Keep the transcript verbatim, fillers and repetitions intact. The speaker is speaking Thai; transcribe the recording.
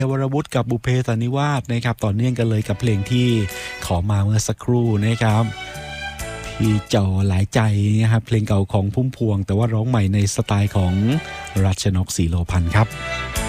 วรวุฒิกับบุพเพสันนิวาสนะครับต่อเนื่องกันเลยกับเพลงที่ขอมาเมื่อสักครู่นะครับพี่จอหลายใจนะครับเพลงเก่าของพุ่มพวงแต่ว่าร้องใหม่ในสไตล์ของรัชนกศรีโลพันธ์ครับ